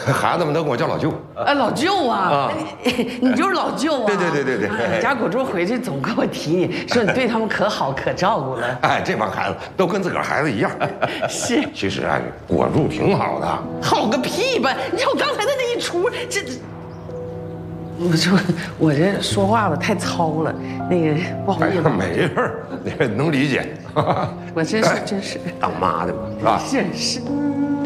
孩子们都管我叫老舅。 老舅啊，你就是老舅啊？ 对。 你家果珠回去总跟我提你，说你对他们可好，可照顾了。 哎，这帮孩子都跟自个儿孩子一样。 是。 其实啊，果珠挺好的。 好个屁吧！你瞅我刚才的那一出，这。我这说话吧太糙了，那个不好意思。 没事，能理解。 我真是当妈的嘛，是吧？ 是。